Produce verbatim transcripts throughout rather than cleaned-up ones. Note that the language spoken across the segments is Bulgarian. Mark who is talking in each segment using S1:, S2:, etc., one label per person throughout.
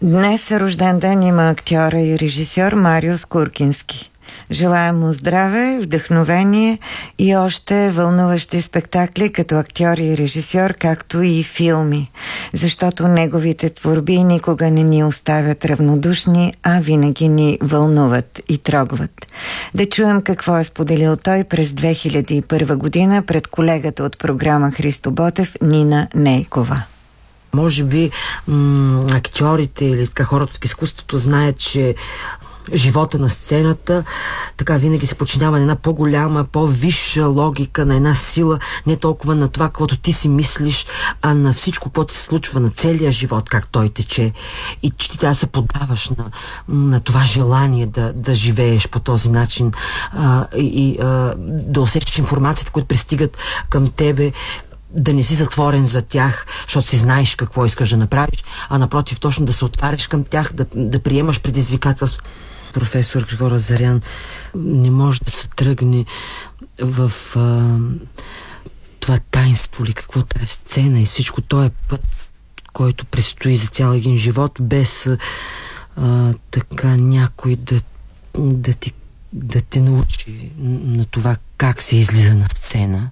S1: Днес е рожден ден има актьора и режисьор Марио Скуркински. Желая му здраве, вдъхновение и още вълнуващи спектакли като актьор и режисьор, както и филми, защото неговите творби никога не ни оставят равнодушни, а винаги ни вълнуват и трогват. Да чуем какво е споделил той през две хиляди и първа година пред колегата от програма Христо Ботев Нина Нейкова.
S2: Може би м- актьорите или така хората в изкуството знаят, че живота на сцената така винаги се подчинява на една по-голяма, по-висша логика, на една сила, не толкова на това, което ти си мислиш, а на всичко, което се случва на целия живот, как той тече. И че ти трябва да се поддаваш на, на това желание да, да живееш по този начин а, и а, да усещаш информацията, които пристигат към тебе, да не си затворен за тях, защото си знаеш какво искаш да направиш, а напротив, точно да се отваряш към тях, да, да приемаш предизвикателства. Професор Григор Азарян не може да се тръгне в а, това таинство ли, какво тая сцена и всичко този път, който предстои за цял един живот, без а, така някой да, да, ти, да те научи на това как се излиза на сцена.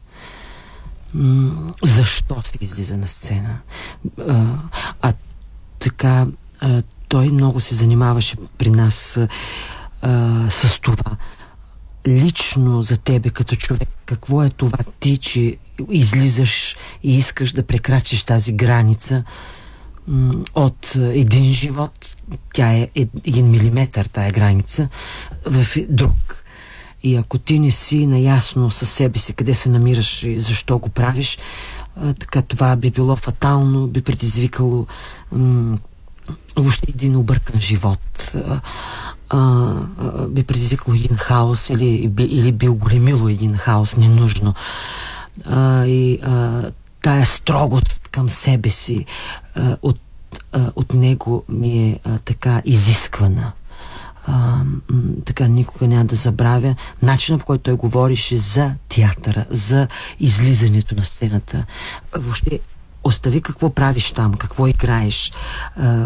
S2: Защо се излиза на сцена. А, а така а, той много се занимаваше при нас а, с това. Лично за тебе като човек, какво е това ти, че излизаш и искаш да прекрачиш тази граница м- от един живот, тя е един милиметър тая граница, в друг. И ако ти не си наясно със себе си, къде се намираш и защо го правиш, а, така това би било фатално, би предизвикало м- въобще един объркан живот. А, а, би предизвикало един хаос или, би, или би оголемило един хаос ненужно. А, и а, тая строгост към себе си а, от, а, от него ми е а, така изисквана. А, така никога няма да забравя начина, по който той говореше за театъра, за излизането на сцената. Въобще остави какво правиш там, какво играеш, а, а,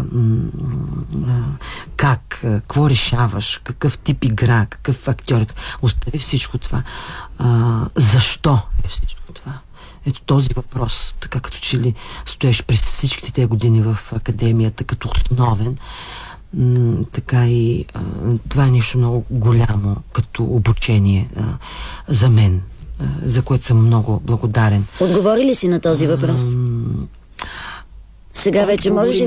S2: как, какво решаваш, какъв тип игра, какъв актьор. Остави всичко това. А, защо е всичко това? Ето този въпрос, така като че ли стоеш през всичките тези години в академията като основен. М, така и а, това е нещо много голямо като обучение а, за мен, а, за което съм много благодарен.
S3: Отговори ли си на този въпрос?
S2: А,
S3: Сега вече можеш